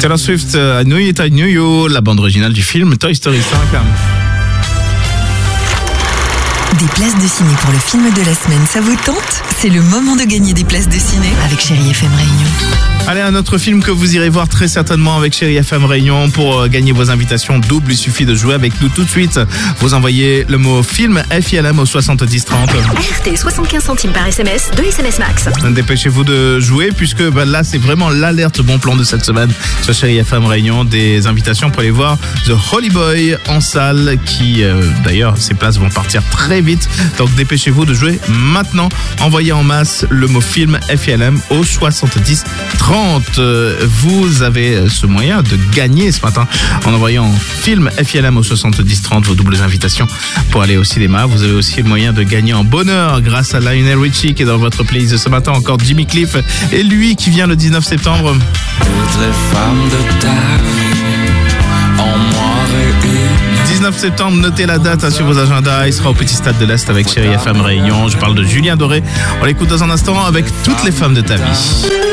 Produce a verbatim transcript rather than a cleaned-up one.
Taylor Swift, I Knew It, I Knew You, la bande originale du film Toy Story cinq. Des places de ciné pour le film de la semaine, ça vous tente? C'est le moment de gagner des places de ciné avec Chérie F M Réunion. Allez, un autre film que vous irez voir très certainement avec Chérie F M Réunion. Pour gagner vos invitations doubles, il suffit de jouer avec nous tout de suite. Vous envoyez le mot film F I L M au soixante-dix trente. R T, soixante-quinze centimes par S M S, deux S M S max. Dépêchez-vous de jouer puisque bah, là c'est vraiment l'alerte bon plan de cette semaine sur Chérie F M Réunion. Des invitations pour aller voir The Holy Boy en salle qui euh, d'ailleurs ces places vont partir très vite. Donc dépêchez-vous de jouer maintenant. Envoyez en masse le mot film F I L M au soixante-dix trente. Vous avez ce moyen de gagner ce matin en envoyant film F I L M au soixante-dix trente vos doubles invitations pour aller au cinéma. Vous avez aussi le moyen de gagner en bonheur grâce à Lionel Richie qui est dans votre playlist ce matin. Encore Jimmy Cliff et lui qui vient le dix-neuf septembre. Toutes les femmes de terre en moi réunies. dix-neuf septembre, notez la date hein, sur vos agendas. Il sera au Petit Stade de l'Est avec Chérie F M Réunion. Je parle de Julien Doré. On l'écoute dans un instant avec Toutes les femmes de ta vie.